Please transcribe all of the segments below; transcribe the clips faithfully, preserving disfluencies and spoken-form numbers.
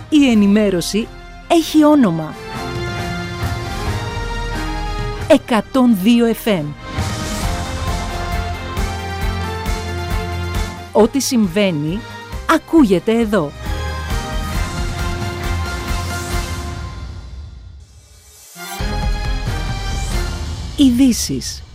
Η ενημέρωση έχει όνομα. εκατόν δύο εφ εμ. Ό,τι συμβαίνει, ακούγεται εδώ. Ειδήσεις.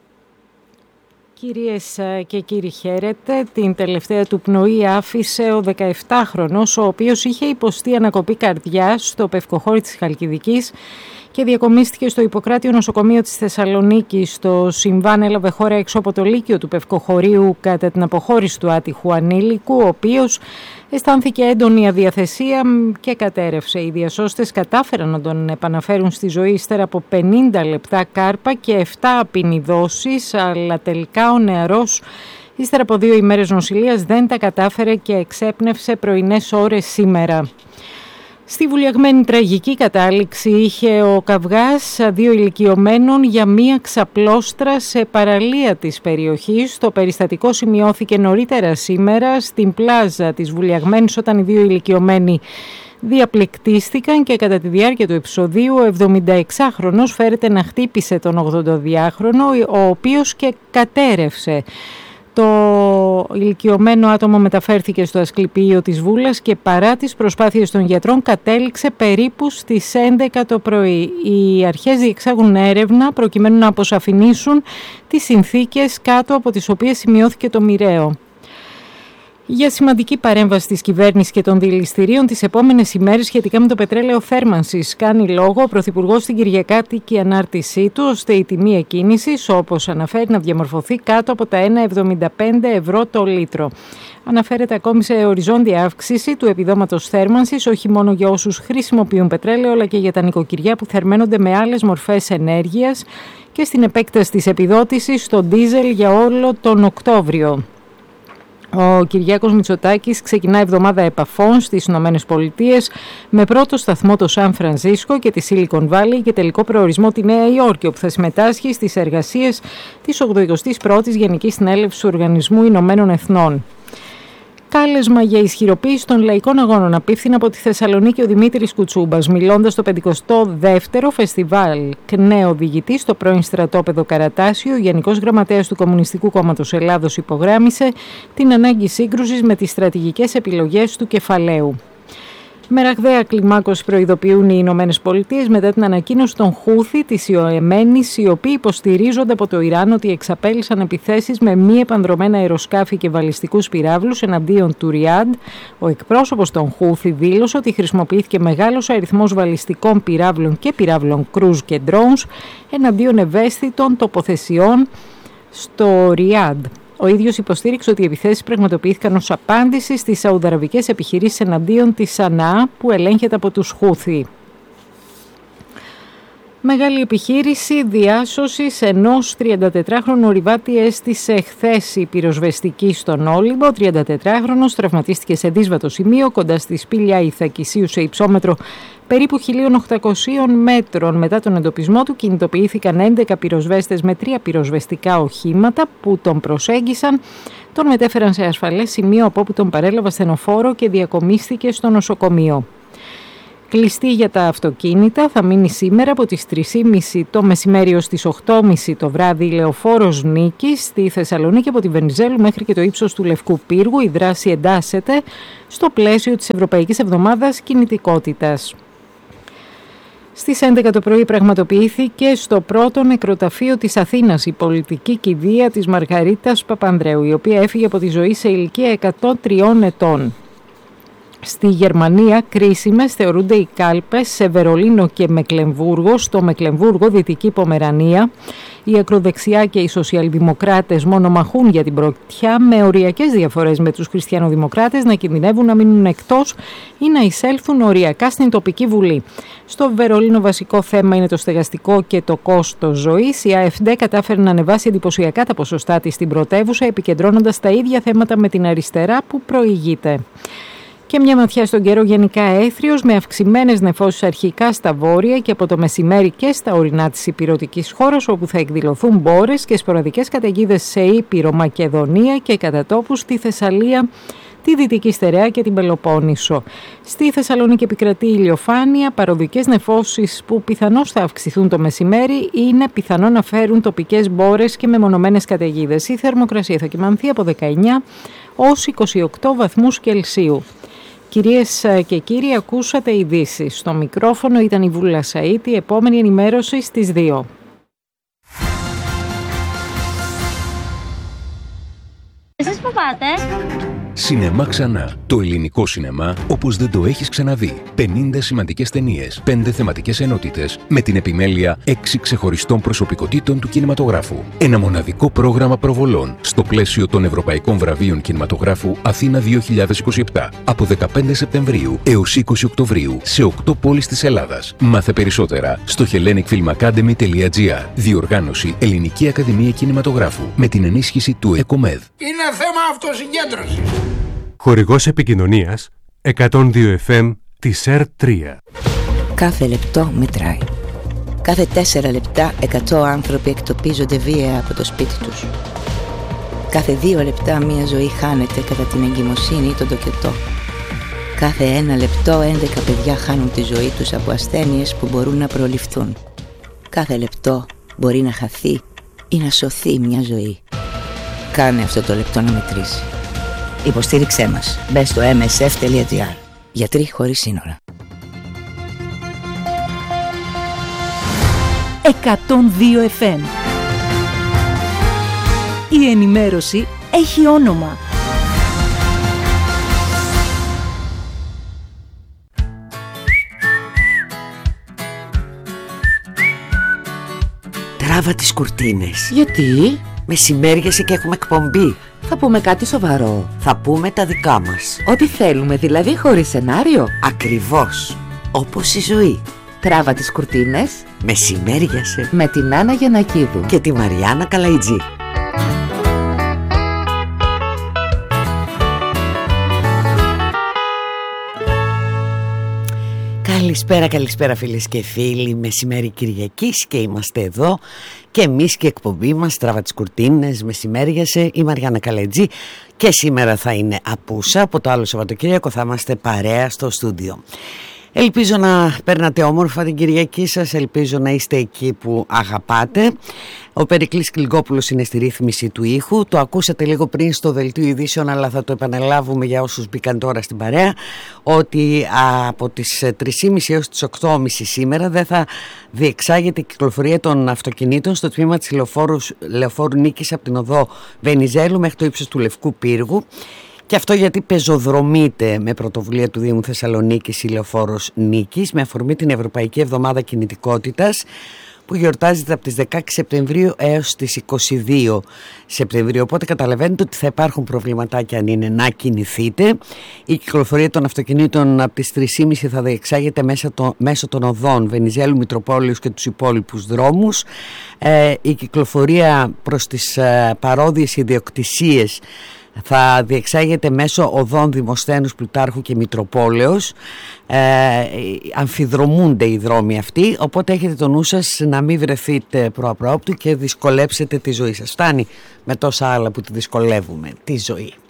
Κυρίες και κύριοι, χαίρετε. Την τελευταία του πνοή άφησε ο δεκαεπτάχρονος, ο οποίος είχε υποστεί ανακοπή καρδιάς στο Πευκοχώρι της Χαλκιδικής και διακομίστηκε στο Ιπποκράτειο νοσοκομείο της Θεσσαλονίκης. Το συμβάν έλαβε χώρα έξω από το Λύκειο του Πευκοχωρίου κατά την αποχώρηση του άτυχου ανήλικου, ο οποίος αισθάνθηκε έντονη αδιαθεσία και κατέρευσε. Οι διασώστες κατάφεραν να τον επαναφέρουν στη ζωή ύστερα από πενήντα λεπτά κάρπα και επτά απεινιδώσεις, αλλά τελικά ο νεαρός ύστερα από δύο ημέρες νοσηλείας δεν τα κατάφερε και εξέπνευσε πρωινές ώρες σήμερα. Στη βουλιαγμένη τραγική κατάληξη είχε ο καυγάς δύο ηλικιωμένων για μία ξαπλώστρα σε παραλία της περιοχής. Το περιστατικό σημειώθηκε νωρίτερα σήμερα στην πλάζα της βουλιαγμένης, όταν οι δύο ηλικιωμένοι διαπληκτίστηκαν και κατά τη διάρκεια του επεισοδίου ο εβδομηνταεξάχρονος φέρεται να χτύπησε τον ογδονταδυάχρονο, ο οποίος και κατέρευσε. Το ηλικιωμένο άτομο μεταφέρθηκε στο Ασκληπιείο της Βούλας και παρά τις προσπάθειες των γιατρών κατέληξε περίπου στις έντεκα το πρωί. Οι αρχές διεξάγουν έρευνα προκειμένου να αποσαφηνίσουν τις συνθήκες κάτω από τις οποίες σημειώθηκε το μοιραίο. Για σημαντική παρέμβαση της κυβέρνησης και των δηληστηρίων τις επόμενες ημέρες σχετικά με το πετρέλαιο θέρμανσης κάνει λόγο ο Πρωθυπουργός στην κυριακάτικη ανάρτησή του, ώστε η τιμή εκκίνησης, όπως αναφέρει, να διαμορφωθεί κάτω από τα ένα κόμμα εβδομήντα πέντε ευρώ το λίτρο. Αναφέρεται ακόμη σε οριζόντια αύξηση του επιδόματος θέρμανσης, όχι μόνο για όσους χρησιμοποιούν πετρέλαιο, αλλά και για τα νοικοκυριά που θερμαίνονται με άλλες μορφές ενέργειας, και στην επέκταση της επιδότησης στο ντίζελ για όλο τον Οκτώβριο. Ο Κυριάκος Μητσοτάκης ξεκινά εβδομάδα επαφών στις Ηνωμένες Πολιτείες με πρώτο σταθμό το Σαν Φρανσίσκο και τη Silicon Valley και τελικό προορισμό τη Νέα Υόρκη, όπου θα συμμετάσχει στις εργασίες της ογδοηκοστής πρώτης Γενικής Συνέλευσης του Οργανισμού Ινωμένων Εθνών. Κάλεσμα για ισχυροποίηση των λαϊκών αγώνων απίφθηνε από τη Θεσσαλονίκη ο Δημήτρης Κουτσούμπας, μιλώντας στο πενηκοστό δεύτερο Φεστιβάλ ΚΝΕ Οδηγητής στο πρώην στρατόπεδο Καρατάσιο. Ο Γενικός Γραμματέας του Κομμουνιστικού Κόμματος Ελλάδος υπογράμμισε την ανάγκη σύγκρουσης με τις στρατηγικές επιλογές του κεφαλαίου. Με ραγδαία κλιμάκωση προειδοποιούν οι Ηνωμένες Πολιτείες μετά την ανακοίνωση των Χούθη της Ιεμένης, οι οποίοι υποστηρίζονται από το Ιράν ότι εξαπέλυσαν επιθέσεις με μη επανδρομένα αεροσκάφη και βαλιστικούς πυράβλους εναντίον του Ριάντ. Ο εκπρόσωπος των Χούθη δήλωσε ότι χρησιμοποιήθηκε μεγάλος αριθμός βαλιστικών πυράβλων και πυράβλων κρούζ και ντρόουνς εναντίον ευαίσθητων τοποθεσιών στο Ριάντ. Ο ίδιος υποστήριξε ότι οι επιθέσεις πραγματοποιήθηκαν ως απάντηση στις σαουδαραβικές επιχειρήσεις εναντίον της Σαναά, που ελέγχεται από τους Χούθη. Μεγάλη επιχείρηση διάσωσης ενός τριαντατετράχρονου ορειβάτη έστησε χθες η πυροσβεστική στον Όλυμπο. Ο τριαντατετράχρονος τραυματίστηκε σε δύσβατο σημείο κοντά στη σπήλια Ιθακισίου σε υψόμετρο περίπου χίλια οκτακόσια μέτρων. Μετά τον εντοπισμό του κινητοποιήθηκαν έντεκα πυροσβέστες με τρία πυροσβεστικά οχήματα που τον προσέγγισαν, τον μετέφεραν σε ασφαλές σημείο από όπου τον παρέλαβε ασθενοφόρο και διακομίστηκε στο νοσοκομείο. Κλειστή για τα αυτοκίνητα θα μείνει σήμερα από τις τρεις και μισή το μεσημέρι ως τις οκτώ και μισή το βράδυ η Λεωφόρος Νίκης στη Θεσσαλονίκη από τη Βενιζέλου μέχρι και το ύψος του Λευκού Πύργου. Η δράση εντάσσεται στο πλαίσιο της Ευρωπαϊκής Εβδομάδας Κινητικότητας. Στις έντεκα το πρωί πραγματοποιήθηκε στο πρώτο νεκροταφείο της Αθήνας η πολιτική κηδεία της Μαργαρίτας Παπανδρέου, η οποία έφυγε από τη ζωή σε ηλικία εκατόν τρία ετών. Στη Γερμανία κρίσιμες θεωρούνται οι κάλπες σε Βερολίνο και Μεκλεμβούργο. Στο Μεκλεμβούργο, Δυτική Πομερανία, οι ακροδεξιά και οι σοσιαλδημοκράτες μονομαχούν για την πρωτιά, με οριακές διαφορές με τους χριστιανοδημοκράτες να κινδυνεύουν να μείνουν εκτός ή να εισέλθουν οριακά στην τοπική βουλή. Στο Βερολίνο βασικό θέμα είναι το στεγαστικό και το κόστος ζωής. Η ΑΕΦΝΤΕ κατάφερε να ανεβάσει εντυπωσιακά τα ποσοστά της στην πρωτεύουσα, επικεντρώνοντας τα ίδια θέματα με την αριστερά που προηγείται. Και μια ματιά στον καιρό, γενικά έθριος με αυξημένες νεφώσεις αρχικά στα βόρεια και από το μεσημέρι και στα ορεινά της ηπειρωτικής χώρας, όπου θα εκδηλωθούν μπόρες και σποραδικές καταιγίδες σε Ήπειρο, Μακεδονία και κατά τόπους στη Θεσσαλία, τη Δυτική Στερεά και την Πελοπόννησο. Στη Θεσσαλονίκη επικρατεί ηλιοφάνεια, παροδικές νεφώσεις που πιθανώς θα αυξηθούν το μεσημέρι, είναι πιθανό να φέρουν τοπικές μπόρες και μεμονωμένες καταιγίδες. Η θερμοκρασία θα κυμανθεί από δεκαεννιά ως είκοσι οκτώ βαθμούς Κελσίου. Κυρίες και κύριοι, ακούσατε ειδήσεις. Στο μικρόφωνο ήταν η Βούλα Σαΐτη, επόμενη ενημέρωση στις δύο. Εσείς που πάτε? Σινεμά Ξανά. Το ελληνικό σινεμά όπως δεν το έχεις ξαναδεί. πενήντα σημαντικές ταινίες, πέντε θεματικές ενότητες, με την επιμέλεια έξι ξεχωριστών προσωπικότητων του κινηματογράφου. Ένα μοναδικό πρόγραμμα προβολών στο πλαίσιο των Ευρωπαϊκών Βραβείων Κινηματογράφου Αθήνα δύο χιλιάδες είκοσι επτά από δεκαπέντε Σεπτεμβρίου έως είκοσι Οκτωβρίου σε οκτώ πόλεις της Ελλάδας. Μάθε περισσότερα στο hellenic film academy τελεία gr. Διοργάνωση Ελληνική Ακαδημία Κινηματογράφου με την ενίσχυση του ΕΚΟΜΕΔ. Είναι θέμα αυτοσυγκέντρωσης. Χορηγός επικοινωνίας εκατόν δύο εφ εμ της ΕΡ τρία. Κάθε λεπτό μετράει. Κάθε τέσσερα λεπτά εκατό άνθρωποι εκτοπίζονται βία από το σπίτι τους. Κάθε δύο λεπτά μία ζωή χάνεται κατά την εγκυμοσύνη ή τον τοκετό. Κάθε ένα λεπτό έντεκα παιδιά χάνουν τη ζωή τους από ασθένειες που μπορούν να προληφθούν. Κάθε λεπτό μπορεί να χαθεί ή να σωθεί μια ζωή. Κάνε αυτό το λεπτό να μετρήσει. Υποστήριξέ μας. Μπες στο εμ ες εφ τελεία τζι άρ. Γιατροί χωρίς σύνορα. εκατόν δύο εφ εμ. Η ενημέρωση έχει όνομα. Τράβα τις κουρτίνες. Γιατί? Μεσημέριασε και έχουμε εκπομπή. Θα πούμε κάτι σοβαρό. Θα πούμε τα δικά μας. Ό,τι θέλουμε, δηλαδή χωρίς σενάριο. Ακριβώς. Όπως η ζωή. Τράβα τις κουρτίνες. Μεσημέριασε. Με την Άννα Γιαννακίδου και τη Μαριάννα Καλαϊτζή. Καλησπέρα, καλησπέρα φίλες και φίλοι. Μεσημέρι Κυριακής και είμαστε εδώ. Και εμείς και η εκπομπή μας Τράβα τις κουρτίνες. Μεσημέριασε η Μαριάννα Καλαϊτζή. Και σήμερα θα είναι απούσα. Από το άλλο Σαββατοκύριακο θα είμαστε παρέα στο στούντιο. Ελπίζω να περνάτε όμορφα την Κυριακή σας, ελπίζω να είστε εκεί που αγαπάτε. Ο Περικλής Κλιγκόπουλος είναι στη ρύθμιση του ήχου. Το ακούσατε λίγο πριν στο δελτίο ειδήσεων, αλλά θα το επαναλάβουμε για όσους μπήκαν τώρα στην παρέα, ότι από τις τρεις και μισή έως τις οκτώ και μισή σήμερα δεν θα διεξάγεται η κυκλοφορία των αυτοκινήτων στο τμήμα της λεωφόρου, λεωφόρου Νίκης από την οδό Βενιζέλου μέχρι το ύψος του Λευκού Πύργου. Και αυτό γιατί πεζοδρομείται με πρωτοβουλία του Δήμου Θεσσαλονίκης η λεωφόρος Νίκης με αφορμή την Ευρωπαϊκή Εβδομάδα Κινητικότητας που γιορτάζεται από τις δεκαέξι Σεπτεμβρίου έως τις είκοσι δύο Σεπτεμβρίου. Οπότε καταλαβαίνετε ότι θα υπάρχουν προβληματάκια αν είναι να κινηθείτε. Η κυκλοφορία των αυτοκινήτων από τις τρεις και μισή θα διεξάγεται μέσα το, μέσω των οδών Βενιζέλου, Μητροπόλεως και τους υπόλοιπους δρόμους. Ε, η κυκλοφορία προς τις ε, παρόδιες ιδιοκτησίες θα διεξάγεται μέσω οδών Δημοσθένους, Πλουτάρχου και Μητροπόλεως. ε, αμφιδρομούνται οι δρόμοι αυτοί, οπότε έχετε το νου σας να μην βρεθείτε προαπρόοπτου και δυσκολέψετε τη ζωή σας. Φτάνει με τόσα άλλα που τη δυσκολεύουμε τη ζωή.